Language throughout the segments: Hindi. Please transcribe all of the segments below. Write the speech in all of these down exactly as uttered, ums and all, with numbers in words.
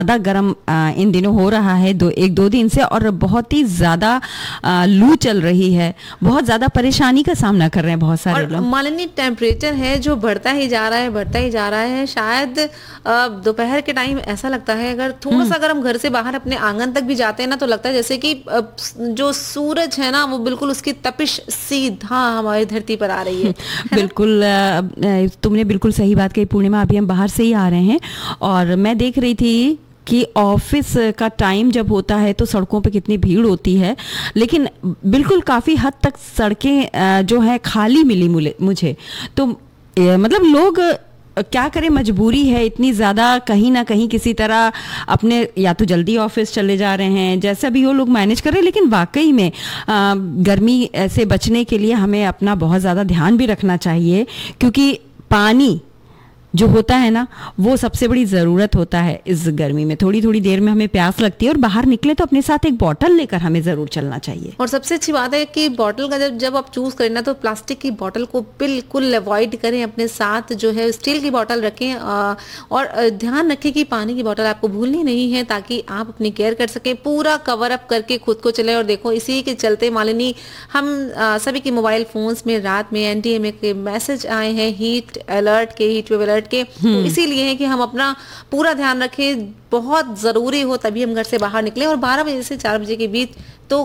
ज़्यादा गर्म इन दिनों हो रहा है, दो एक दो दिन से, और बहुत ही ज़्यादा लू चल रही है, बहुत ज़्यादा परेशानी का सामना कर रहे हैं बहुत सारे लोग। मालिनी टेम्परेचर है जो बढ़ता ही जा रहा है बढ़ता ही जा रहा है। शायद दोपहर के टाइम ऐसा लगता है अगर थोड़ा सा अगर हम घर से बाहर अपने आंगन तक भी जाते हैं ना, तो लगता है जैसे कि जो सूरज है ना वो बिल्कुल उसकी तपिश सीधा हमारी धरती पर आ रही है। बिल्कुल, तुमने बिल्कुल सही बात कही पूर्णिमा। अभी हम बाहर से ही आ रहे हैं और मैं देख रही थी कि ऑफिस का टाइम जब होता है तो सड़कों पे कितनी भीड़ होती है, लेकिन बिल्कुल काफ़ी हद तक सड़कें जो है खाली मिली मुझे। तो मतलब लोग क्या करें, मजबूरी है इतनी ज़्यादा, कहीं ना कहीं किसी तरह अपने या तो जल्दी ऑफिस चले जा रहे हैं, जैसा भी वो लोग मैनेज कर रहे हैं। लेकिन वाकई में आ, गर्मी से बचने के लिए हमें अपना बहुत ज़्यादा ध्यान भी रखना चाहिए, क्योंकि पानी जो होता है ना वो सबसे बड़ी ज़रूरत होता है इस गर्मी में। थोड़ी थोड़ी देर में हमें प्यास लगती है और बाहर निकले तो अपने साथ एक बॉटल लेकर हमें ज़रूर चलना चाहिए। और सबसे अच्छी बात है कि बॉटल का जब जब आप चूज़ करें ना, तो प्लास्टिक की बॉटल को बिल्कुल अवॉइड करें, अपने साथ जो है स्टील की बॉटल रखें। और ध्यान रखें कि पानी की बॉटल आपको भूलनी नहीं है, ताकि आप अपनी केयर कर सकें। पूरा कवर अप करके खुद को चले। और देखो इसी के चलते मालिनी हम सभी के मोबाइल फोन्स में रात में एन टी एम ए के मैसेज आए हैं, हीट अलर्ट के, हीट वेव अलर्ट के। तो इसीलिए है कि हम अपना पूरा ध्यान रखें, बहुत ज़रूरी हो तभी हम घर से बाहर निकले। और बारह बजे से चार बजे के बीच तो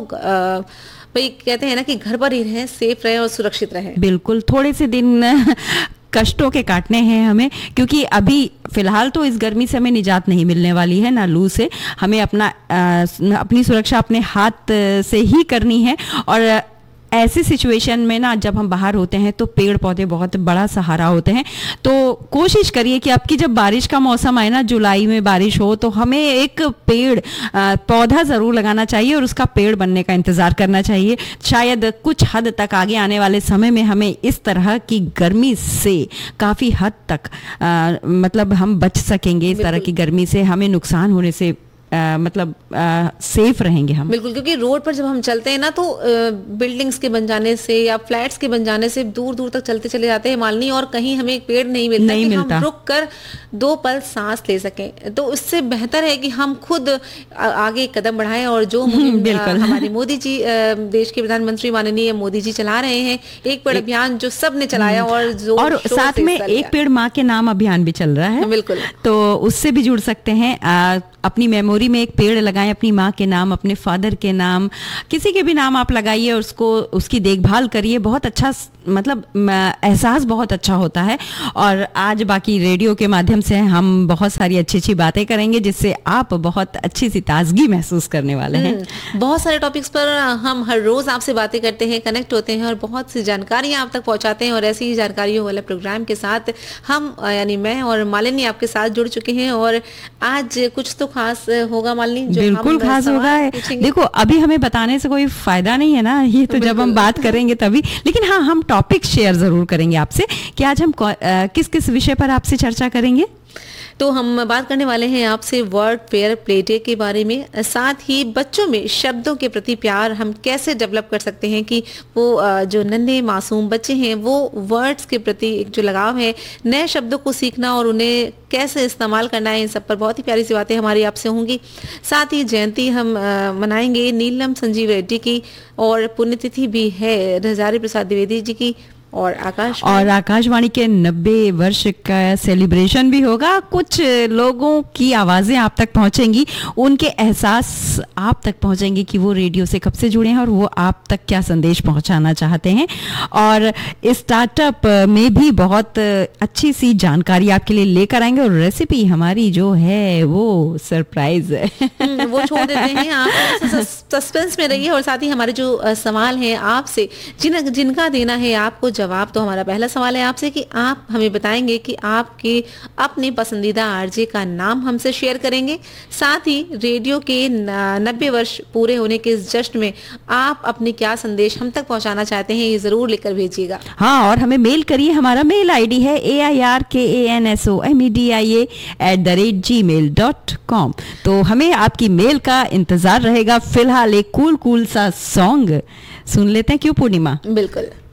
भाई कहते हैं ना कि घर पर ही रहें, सेफ रहें और सुरक्षित रहें। बिल्कुल, थोड़े से दिन कष्टों के काटने हैं हमें, क्योंकि अभी फिलहाल तो इस गर्मी से हमें निजात नहीं मिलने वाली है, ना लू से। हमें अपना आ, अपनी सुरक्षा अपने हाथ से ही करनी है। और ऐसी सिचुएशन में ना जब हम बाहर होते हैं तो पेड़ पौधे बहुत बड़ा सहारा होते हैं। तो कोशिश करिए कि आपकी जब बारिश का मौसम आए ना, जुलाई में बारिश हो, तो हमें एक पेड़ पौधा ज़रूर लगाना चाहिए और उसका पेड़ बनने का इंतज़ार करना चाहिए। शायद कुछ हद तक आगे आने वाले समय में हमें इस तरह की गर्मी से काफ़ी हद तक आ, मतलब हम बच सकेंगे। इस तरह की गर्मी से हमें नुकसान होने से आ, मतलब आ, सेफ रहेंगे हम। बिल्कुल, क्योंकि रोड पर जब हम चलते हैं ना तो बिल्डिंग्स के बन जाने से या फ्लैट्स के बन जाने से दूर दूर तक चलते चले जाते हैं मालिनी, और कहीं हमें एक पेड़ नहीं मिलता नहीं कि मिलता। हम रुक कर दो पल सांस ले सकें। तो इससे बेहतर है कि हम खुद आगे एक कदम बढ़ाएं। और जो हमारे मोदी जी, देश के प्रधानमंत्री माननीय मोदी जी चला रहे हैं एक पेड़ अभियान, जो सब ने चलाया और जो और साथ में एक पेड़ माँ के नाम अभियान भी चल रहा है। बिल्कुल, तो उससे भी जुड़ सकते हैं। आ, अपनी मेमोरी में एक पेड़ लगाएं, अपनी माँ के नाम, अपने फादर के नाम, किसी के भी नाम आप लगाइए और उसको उसकी देखभाल करिए। बहुत अच्छा, मतलब एहसास बहुत अच्छा होता है। और आज बाकी रेडियो के माध्यम से हम बहुत सारी अच्छी अच्छी बातें करेंगे, जिससे आप बहुत अच्छी सी ताजगी महसूस करने वाले हैं। बहुत सारे टॉपिक्स पर हम हर रोज आपसे बातें करते हैं, कनेक्ट होते हैं और बहुत सी जानकारियां आप तक पहुंचाते हैं। और ऐसी ही जानकारियों वाले प्रोग्राम के साथ हम यानी मैं और मालिनी आपके साथ जुड़ चुके हैं। और आज कुछ तो खास होगा मालिनी, जो बिल्कुल खास होगा। देखो अभी हमें बताने से कोई फायदा नहीं है ना, ये तो जब हम बात करेंगे तभी। लेकिन हाँ, हम टॉपिक शेयर जरूर करेंगे आपसे कि आज हम किस किस विषय पर आपसे चर्चा करेंगे। तो हम बात करने वाले हैं आपसे वर्ड फेयर प्ले डे के बारे में, साथ ही बच्चों में शब्दों के प्रति प्यार हम कैसे डेवलप कर सकते हैं कि वो जो नन्हे मासूम बच्चे हैं वो वर्ड्स के प्रति एक जो लगाव है, नए शब्दों को सीखना और उन्हें कैसे इस्तेमाल करना है, इन सब पर बहुत ही प्यारी सी बातें हमारी आपसे होंगी। साथ ही जयंती हम मनाएंगे नीलम संजीव रेड्डी की, और पुण्यतिथि भी है हजारी प्रसाद द्विवेदी जी की, और आकाश और आकाशवाणी के नब्बे वर्ष का सेलिब्रेशन भी होगा। कुछ लोगों की आवाज़ें आप तक पहुंचेंगी, उनके एहसास आप तक पहुंचेंगे कि वो रेडियो से कब से जुड़े हैं और वो आप तक क्या संदेश पहुंचाना चाहते हैं। और स्टार्टअप में भी बहुत अच्छी सी जानकारी आपके लिए लेकर आएंगे, और रेसिपी हमारी जो है वो सरप्राइज है, वो छोड़ देते हैं। आप सस्पेंस में रहिए। और साथ ही हमारे जो सवाल हैं आपसे, जिन जिनका देना है आपको जवाब, तो हमारा पहला सवाल है आपसे कि आप हमें बताएंगे कि आपके अपने पसंदीदा आरजे का नाम हमसे शेयर करेंगे। साथ ही रेडियो के नब्बे वर्ष पूरे होने के इस जश्न में आप अपने क्या संदेश हम तक पहुंचाना चाहते हैं, ये जरूर लिखकर भेजिएगा। हाँ, और हमें मेल करिए। हमारा मेल आईडी है ए आई आर के A N S O M E D I A at the rate ji mail dot com. तो हमें आपकी मेल का इंतजार रहेगा। फिलहाल एक कूल कूल सा सॉन्ग सुन लेते हैं, क्यों पूर्णिमा? बिल्कुल।